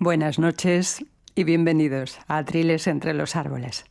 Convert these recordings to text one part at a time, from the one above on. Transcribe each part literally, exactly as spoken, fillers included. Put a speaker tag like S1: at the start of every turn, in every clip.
S1: Buenas noches y bienvenidos a Atriles entre los árboles.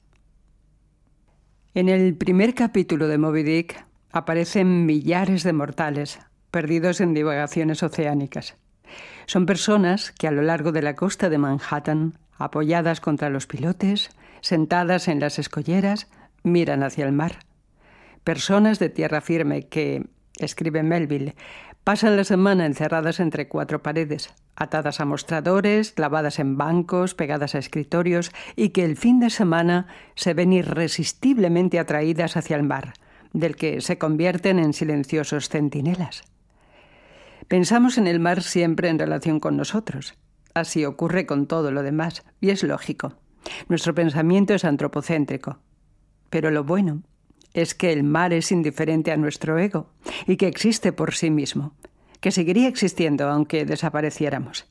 S1: En el primer capítulo de Moby Dick aparecen millares de mortales perdidos en divagaciones oceánicas. Son personas que a lo largo de la costa de Manhattan, apoyadas contra los pilotes, sentadas en las escolleras, miran hacia el mar. Personas de tierra firme que, escribe Melville, pasan la semana encerradas entre cuatro paredes, atadas a mostradores, clavadas en bancos, pegadas a escritorios, y que el fin de semana se ven irresistiblemente atraídas hacia el mar, del que se convierten en silenciosos centinelas. Pensamos en el mar siempre en relación con nosotros. Así ocurre con todo lo demás, y es lógico. Nuestro pensamiento es antropocéntrico. Pero lo bueno es que el mar es indiferente a nuestro ego y que existe por sí mismo, que seguiría existiendo aunque desapareciéramos.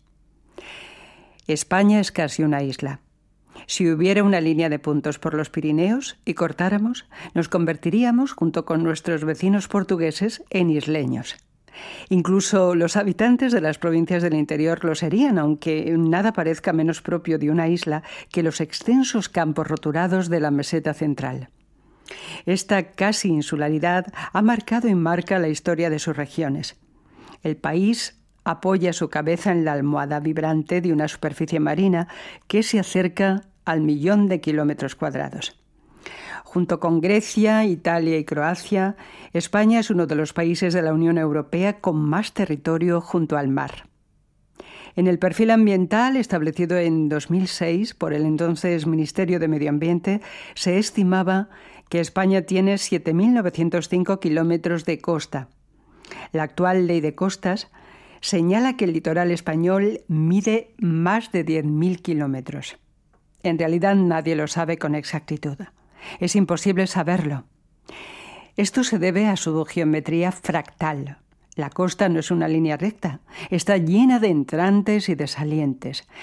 S1: España es casi una isla. Si hubiera una línea de puntos por los Pirineos y cortáramos, nos convertiríamos, junto con nuestros vecinos portugueses, en isleños. Incluso los habitantes de las provincias del interior lo serían, aunque nada parezca menos propio de una isla que los extensos campos roturados de la meseta central. Esta casi insularidad ha marcado y marca la historia de sus regiones. El país apoya su cabeza en la almohada vibrante de una superficie marina que se acerca al millón de kilómetros cuadrados. Junto con Grecia, Italia y Croacia, España es uno de los países de la Unión Europea con más territorio junto al mar. En el perfil ambiental establecido en dos mil seis por el entonces Ministerio de Medio Ambiente, se estimaba que España tiene siete mil novecientos cinco kilómetros de costa. La actual Ley de Costas señala que el litoral español mide más de diez mil kilómetros. En realidad nadie lo sabe con exactitud. Es imposible saberlo. Esto se debe a su geometría fractal. La costa no es una línea recta, está llena de entrantes y de salientes.